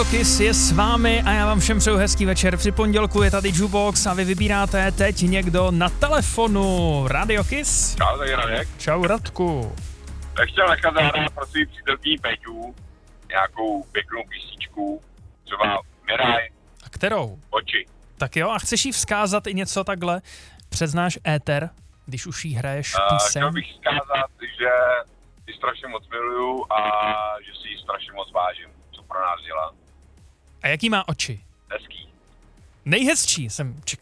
Kiss je s vámi a já vám všem přeju hezký večer. Při pondělku je tady Jukebox a vy vybíráte teď někdo na telefonu. Radio Kiss. Čau, tady Radek. Čau Radku. Tak chtěl nechat zahrát pro svý přítelkyni Peťu nějakou pěknou písničku, třeba Miraj. A kterou? Oči. Tak jo, a chceš jí vzkázat i něco takhle přes náš éter, když už jí hraješ píseň? Chtěl bych vzkázat, že ji strašně moc miluju a že si ji strašně moc vážím, co pro nás dělá. A jaký má oči? Hezký. Nejhezčí jsem čekal.